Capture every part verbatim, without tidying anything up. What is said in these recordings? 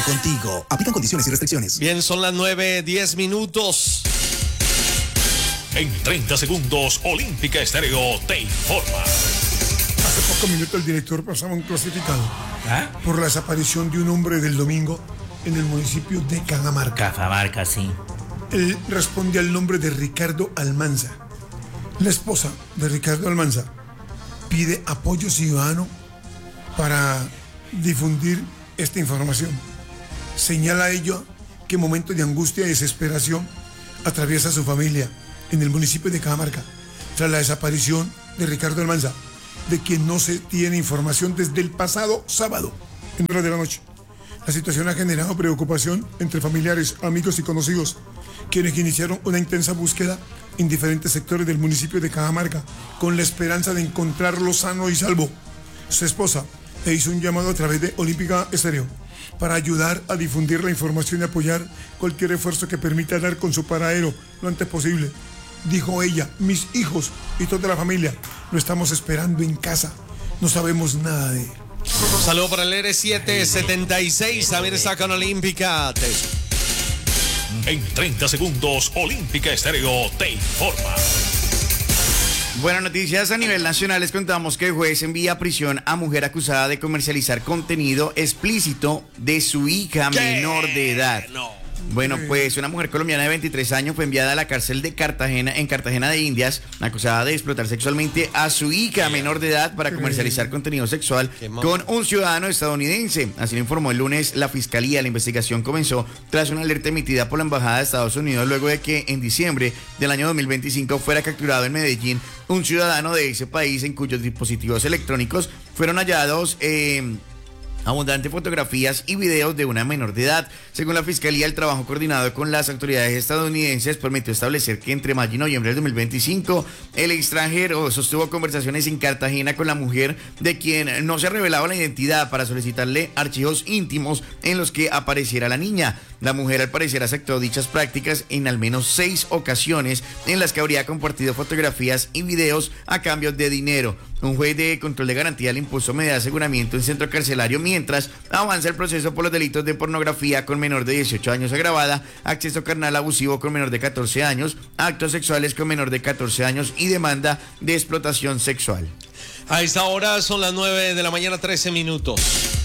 Contigo. Aplican condiciones y restricciones. Bien, son las nueve, diez minutos. En treinta segundos, Olímpica Estéreo te informa. Hace pocos minutos el director pasaba un clasificado ¿Ah? por la desaparición de un hombre del domingo en el municipio de Cajamarca. Cajamarca, sí. Él responde al nombre de Ricardo Almanza. La esposa de Ricardo Almanza pide apoyo ciudadano para difundir esta información. Señala ello que momentos de angustia y desesperación atraviesa su familia en el municipio de Cajamarca tras la desaparición de Ricardo Almanza, de quien no se tiene información desde el pasado sábado en horas de la noche. La situación ha generado preocupación entre familiares, amigos y conocidos, quienes iniciaron una intensa búsqueda en diferentes sectores del municipio de Cajamarca con la esperanza de encontrarlo sano y salvo. Su esposa le hizo un llamado a través de Olímpica Estéreo para ayudar a difundir la información y apoyar cualquier esfuerzo que permita dar con su paradero lo antes posible. Dijo ella: mis hijos y toda la familia lo estamos esperando en casa. No sabemos nada de él. Saludo para el R siete setenta y seis. También está con Olímpica. En treinta segundos, Olímpica Estéreo te informa. Buenas noticias a nivel nacional. Les contamos que el juez envía a prisión a mujer acusada de comercializar contenido explícito de su hija ¿Qué? menor de edad. No. Bueno, pues una mujer colombiana de veintitrés años fue enviada a la cárcel de Cartagena, en Cartagena de Indias, acusada de explotar sexualmente a su hija menor de edad para comercializar contenido sexual con un ciudadano estadounidense. Así lo informó el lunes la Fiscalía. La investigación comenzó tras una alerta emitida por la Embajada de Estados Unidos luego de que en diciembre del año dos mil veinticinco fuera capturado en Medellín un ciudadano de ese país en cuyos dispositivos electrónicos fueron hallados eh, abundantes fotografías y videos de una menor de edad. Según la Fiscalía, el trabajo coordinado con las autoridades estadounidenses permitió establecer que entre mayo y noviembre del dos mil veinticinco el extranjero sostuvo conversaciones en Cartagena con la mujer, de quien no se revelaba la identidad, para solicitarle archivos íntimos en los que apareciera la niña. La mujer al parecer aceptó dichas prácticas en al menos seis ocasiones en las que habría compartido fotografías y videos a cambio de dinero. Un juez de control de garantía le impuso medida de aseguramiento en centro carcelario mientras avanza el proceso por los delitos de pornografía con menor de dieciocho años agravada, acceso carnal abusivo con menor de catorce años, actos sexuales con menor de catorce años y demanda de explotación sexual. A esta hora son las nueve de la mañana, trece minutos.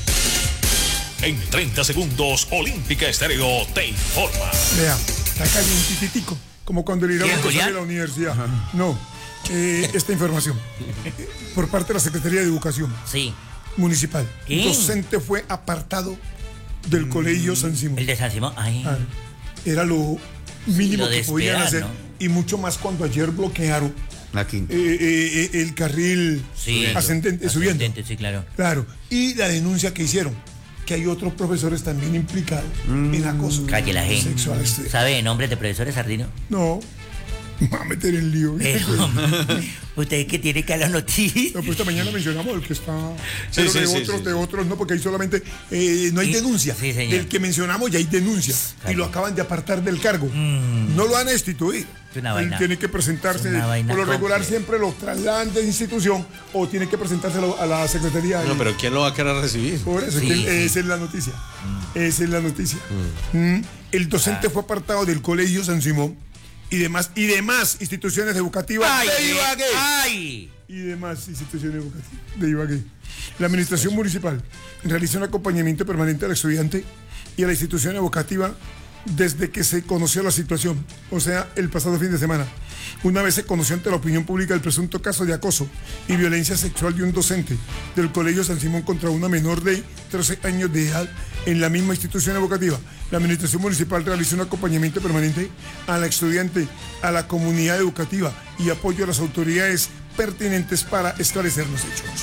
En treinta segundos, Olímpica Estéreo te informa. Vea, está calientitico, como cuando le irán a pasar a la universidad. Ajá. No, eh, esta información por parte de la Secretaría de Educación Sí. Municipal. ¿Qué? Docente fue apartado del mm, Colegio San Simón. ¿El de San Simón? Ay. Ah, era lo mínimo lo que podían esperar, hacer, ¿no? Y mucho más cuando ayer bloquearon La quinta. eh, eh, eh, el carril Sí, ascendente, ascendente, subiendo. Sí, claro. Claro. Y la denuncia que hicieron, que hay otros profesores también implicados mm, en acoso calle la gente sexual. Este. ¿Sabe nombres de profesores, Sardino? No, me va a meter en lío. Eh, usted que tiene que la noticia. No, pues esta mañana mencionamos el que está. Sí, pero sí, de sí, otros, sí. de otros no, porque ahí solamente eh, no hay Sí, denuncia. sí, señor. Del que mencionamos ya hay denuncia. Calle. Y lo acaban de apartar del cargo. Mm. No lo van a destituir. Es una Él vaina. tiene que presentarse. Es una vaina Por lo regular compleja. siempre lo trasladan de institución o tiene que presentarse a la Secretaría. No, pero ¿quién lo va a querer recibir? Por eso, Sí, es que sí. esa es la noticia. Mm. Esa es la noticia. Mm. Mm. El docente ah. fue apartado del Colegio San Simón y demás, y demás instituciones educativas ¡Ay! de Ibagué. ¡Ay! Y demás instituciones educativas de Ibagué. La administración municipal realizó un acompañamiento permanente al estudiante y a la institución educativa desde que se conoció la situación, o sea, el pasado fin de semana. Una vez se conoció ante la opinión pública el presunto caso de acoso y violencia sexual de un docente del Colegio San Simón contra una menor de trece años de edad en la misma institución educativa, la administración municipal realizó un acompañamiento permanente a la estudiante, a la comunidad educativa y apoyo a las autoridades pertinentes para esclarecer los hechos.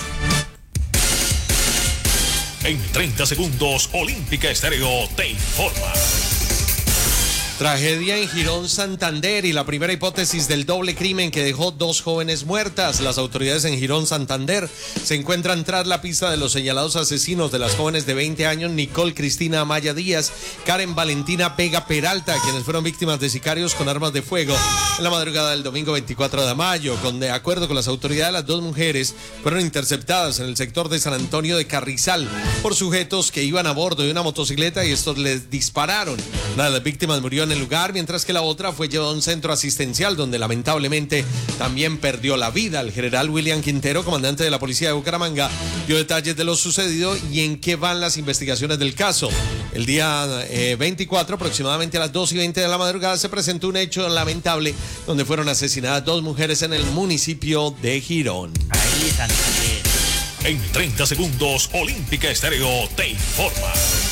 En treinta segundos, Olímpica Estéreo te informa. Tragedia en Girón, Santander, y la primera hipótesis del doble crimen que dejó dos jóvenes muertas. Las autoridades en Girón, Santander, se encuentran tras la pista de los señalados asesinos de las jóvenes de veinte años Nicole Cristina Amaya Díaz, Karen Valentina Vega Peralta, quienes fueron víctimas de sicarios con armas de fuego en la madrugada del domingo veinticuatro de mayo. Con, de acuerdo con las autoridades, las dos mujeres fueron interceptadas en el sector de San Antonio de Carrizal por sujetos que iban a bordo de una motocicleta y estos les dispararon. Una de las víctimas murió en el lugar, mientras que la otra fue llevada a un centro asistencial donde lamentablemente también perdió la vida. El general William Quintero, comandante de la policía de Bucaramanga, dio detalles de lo sucedido y en qué van las investigaciones del caso. El día eh, veinticuatro, aproximadamente a las dos y veinte de la madrugada, se presentó un hecho lamentable donde fueron asesinadas dos mujeres en el municipio de Girón. Ahí están. En treinta segundos, Olímpica Estéreo te informa.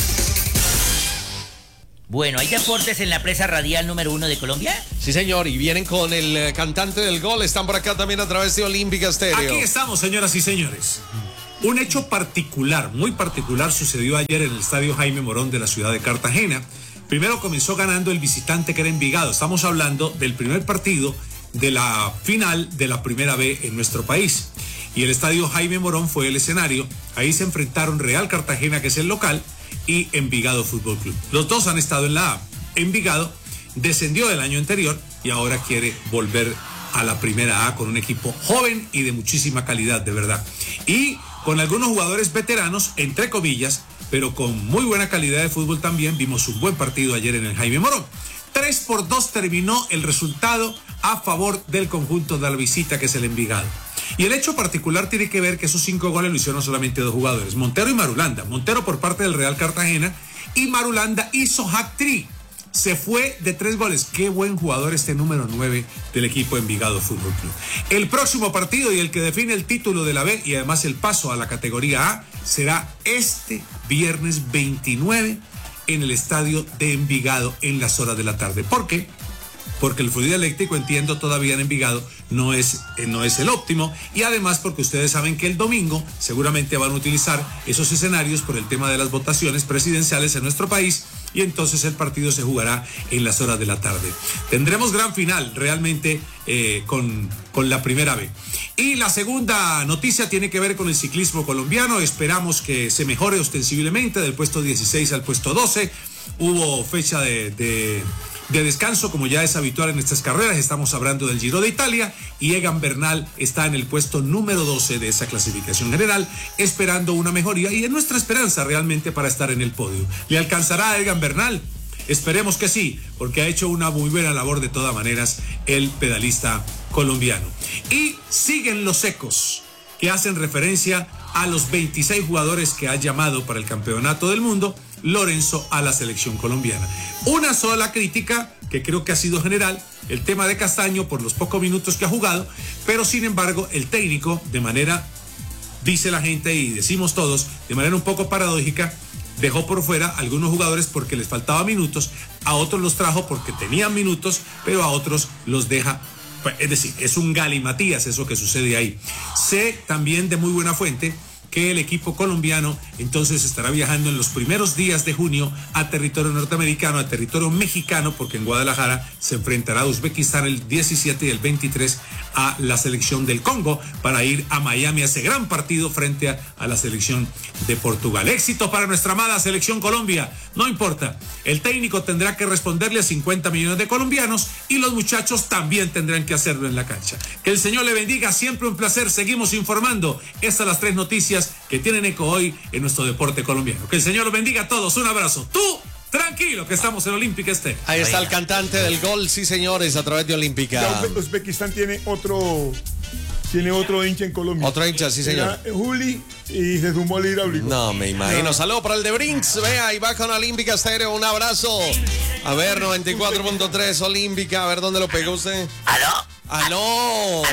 Bueno, ¿hay deportes en la presa radial número uno de Colombia? Sí, señor, y vienen con el eh, cantante del gol. Están por acá también a través de Olímpica Estéreo. Aquí estamos, señoras y señores. Un hecho particular, muy particular, sucedió ayer en el estadio Jaime Morón de la ciudad de Cartagena. Primero comenzó ganando el visitante, que era Envigado. Estamos hablando del primer partido de la final de la primera B en nuestro país. Y el estadio Jaime Morón fue el escenario. Ahí se enfrentaron Real Cartagena, que es el local, y Envigado Fútbol Club. Los dos han estado en la A. Envigado descendió del año anterior y ahora quiere volver a la primera A con un equipo joven y de muchísima calidad, de verdad. Y con algunos jugadores veteranos, entre comillas, pero con muy buena calidad de fútbol también. Vimos un buen partido ayer en el Jaime Morón. tres por dos terminó el resultado a favor del conjunto de la visita, que es el Envigado. Y el hecho particular tiene que ver que esos cinco goles lo hicieron solamente dos jugadores, Montero y Marulanda. Montero por parte del Real Cartagena y Marulanda hizo hat-trick. Se fue de tres goles. Qué buen jugador este número nueve del equipo Envigado Fútbol Club. El próximo partido y el que define el título de la B y además el paso a la categoría A será este viernes veintinueve en el estadio de Envigado en las horas de la tarde. ¿Por qué? Porque el fluido eléctrico, entiendo, todavía en Envigado no es, eh, no es el óptimo, y además porque ustedes saben que el domingo seguramente van a utilizar esos escenarios por el tema de las votaciones presidenciales en nuestro país, y entonces el partido se jugará en las horas de la tarde. Tendremos gran final realmente eh, con, con la primera B. Y la segunda noticia tiene que ver con el ciclismo colombiano. Esperamos que se mejore ostensiblemente del puesto dieciséis al puesto doce. Hubo fecha de... de de descanso, como ya es habitual en estas carreras. Estamos hablando del Giro de Italia y Egan Bernal está en el puesto número doce de esa clasificación general, esperando una mejoría, y es nuestra esperanza realmente para estar en el podio. ¿Le alcanzará a Egan Bernal? Esperemos que sí, porque ha hecho una muy buena labor de todas maneras el pedalista colombiano. Y siguen los ecos que hacen referencia a los veintiséis jugadores que ha llamado para el campeonato del mundo Lorenzo a la selección colombiana. Una sola crítica, que creo que ha sido general, el tema de Castaño por los pocos minutos que ha jugado, pero sin embargo el técnico, de manera, dice la gente y decimos todos, de manera un poco paradójica, dejó por fuera a algunos jugadores porque les faltaba minutos, a otros los trajo porque tenían minutos, pero a otros los deja. Es decir, es un galimatías eso que sucede ahí. Sé también de muy buena fuente que el equipo colombiano entonces estará viajando en los primeros días de junio a territorio norteamericano, a territorio mexicano, porque en Guadalajara se enfrentará a Uzbekistán el diecisiete y el veintitrés a la selección del Congo, para ir a Miami a ese gran partido frente a, a la selección de Portugal. Éxito para nuestra amada selección Colombia. No importa, el técnico tendrá que responderle a cincuenta millones de colombianos y los muchachos también tendrán que hacerlo en la cancha. Que el Señor le bendiga, siempre un placer. Seguimos informando. Estas son las tres noticias que tienen eco hoy en nuestro deporte colombiano. Que el Señor los bendiga a todos. Un abrazo. Tú, tranquilo, que estamos en Olímpica Estéreo. Ahí está el cantante del gol, sí señores, a través de Olímpica. Ya Uzbe- Uzbekistán tiene otro tiene otro hincha en Colombia. Otro hincha, sí señor. Era Juli y se sumó al hidráulico. No, me imagino. No. Saludos para el de Brinks. Vea, ahí va con Olímpica Estéreo. Un abrazo. A ver, noventa y cuatro punto tres Olímpica. A ver dónde lo pegó usted. ¿Aló? ¡Aló! Aló, buenos días.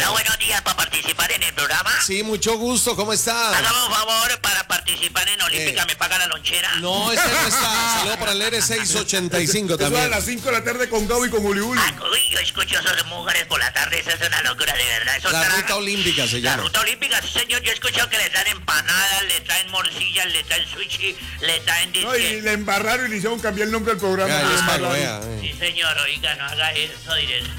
días para participar en el programa. Sí, mucho gusto, ¿cómo está? Hágame un favor para participar en Olímpica, Eh. me paga la lonchera. No, ese no está. Saludo para el R seiscientos ochenta y cinco Eso a también. las cinco de la tarde con Gabo y con Uli Uli. Ah, uy, yo escucho esas mujeres por la tarde, eso es una locura de verdad. Eso La está- ruta olímpica se La llama. ruta olímpica, sí señor, yo he escuchado que le traen empanadas, le traen morcillas, le traen sushi, le traen No, y disque. le embarraron y le hicieron cambiar el nombre del programa. Ya, Le les pago, embarraron. vea, eh. Sí señor, oiga, no haga eso, directo.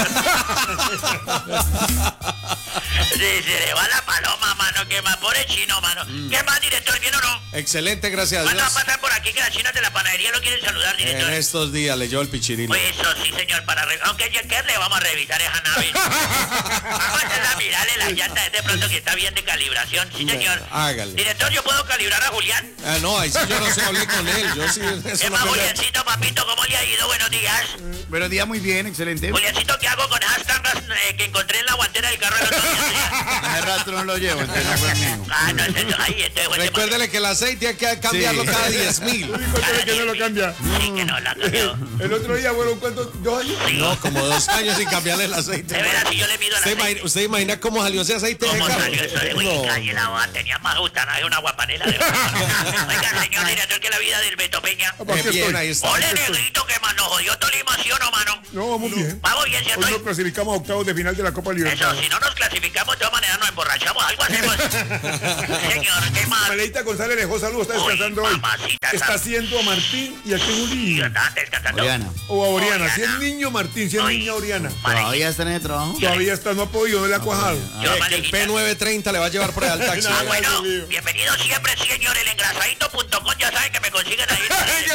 Sí, se le va la paloma, mano, que más, pobre chino, mano. ¿Qué más, director, bien o no? Excelente, gracias a ¿Cuándo va a Dios. pasar por aquí que las chinas de la panadería lo quieren saludar, director? En estos días leyó el pichirilo. Pues eso sí, señor, para re- aunque ya que le vamos a revisar esa nave. Vamos a mirarle las llantas de pronto que está bien de calibración, sí, señor. Hágale. Director, ¿yo puedo calibrar a Julián? Ah, no, ahí sí yo no sé, hablé con él. Yo sí, ¿Qué eso no más, me- Juliancito, papito? ¿Cómo le ha ido? Buenos días. Buenos días, muy bien, excelente. Juliancito, ¿qué hago con esas tangas eh, que encontré en la guantera del carro el otro día? Hace rato no lo llevo, entonces no fue mío. Ah, no, entonces, ay, entonces, bueno, Recuérdele que el aceite hay que cambiarlo Sí. cada diez mil. Uli, cuéntale que no lo cambia. sí que no la cambió. El otro día, bueno, ¿cuántos? ¿Dos años? No, como dos años sin cambiarle el aceite. De veras, si yo le mido al ¿Usted aceite. imagina, usted imagina cómo salió ese aceite de ¿Cómo carro? salió eso de No. Wicca y la boda? Tenía más justa, no hay una guapanela de Oiga, señor director, que la vida del Beto Peña. Ah, pues Eh, aquí bien, estoy. ahí está. Ole, negrito, que más nos jodió Tolima, ¿sí o no, mano? No, vamos bien. Vamos bien, ¿cierto? Hoy nos clasificamos a octavos de final de la Copa Libertadores. Eso, si no nos clasificamos, de todas maneras nos emborrachamos, algo hacemos. Señor, ¿qué más? Maleita González dejó salud, está Uy, descansando hoy. mamacita, Está esa- haciendo a Martín y a quién Uli. Yo estaba descansando. Oriana. O a Oriana. Si es Oriana. niño Martín, si es Uy, niña Oriana. ¿Todavía están en el trabajo? Todavía está, no ha podido, no le ha cuajado. Yo, Eh, que el Malejita. P novecientos treinta le va a llevar por ahí al taxi. Ah, Ay, bueno, Dios mío. bienvenido siempre, señor, el engrasadito punto com, ya saben que me consiguen ahí.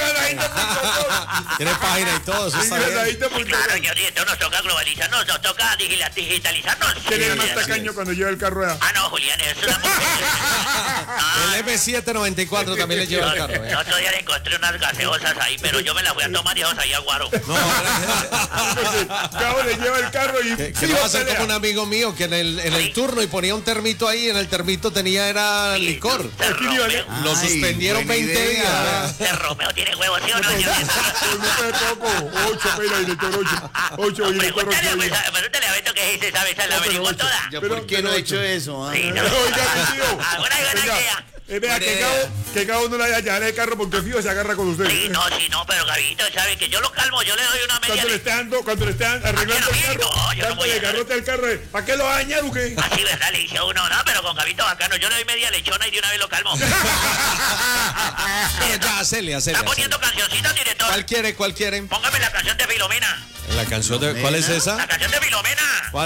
Tiene página y todo, eso está bien. Engrasadito punto com. Claro, señor director, nos toca globalizarnos, nos toca digila- digitalizarnos. ¿Quién es Sí, más sí, tacaño cuando lleva el carro allá? Ah, no, Julián, es una mujer. El M setecientos noventa y cuatro también le lleva el carro. El eh. otro día le encontré unas gaseosas ahí, pero yo me las voy a tomar y vamos ahí a Guaro. No, Porque Cabo le lleva el carro y que, que fijo no va a ser pelea. como un amigo mío que en el, en el turno y ponía un termito ahí, en el termito tenía era licor. De Romeo. Lo Ay, suspendieron buena veinte idea. días. De Romeo tiene huevos, ¿sí o no? señor? Pues no puede poco. Ocho, pela, director, ocho. Ocho, director, Pregúntale, ocho. pues, a- pregúntale a Beto que dice, ¿sabes? Se la averiguó toda. ¿Yo Pero- por qué pero no he ocho. hecho eso? ah? Sí, no. Oiga, mi tío. Ah, buena, buena Oiga, idea. eh, vea, que Buena Cabo, que Cabo no le haya llevar el carro porque fijo se agarra con usted. Sí, no, sí, no, pero Gabito, ¿sabe? Que yo lo calmo, yo le doy una media. Cuando le de- esté dando, cuando le esté arreglando el no, carro, no, yo no voy dándole a- garrote al carro, eh, ¿para qué lo va a dañar o qué? Así, ¿verdad? Le dice uno, no, pero con Gabito bacano, yo le doy media lechona y de una vez lo calmo. Pero ya, hacele, hacele. ¿Está poniendo cancioncitas, director? ¿Cuál quiere, cuál quiere? Póngame la canción de Filomena. La canción de, ¿cuál es esa? La canción de Filomena. ¿Cuál?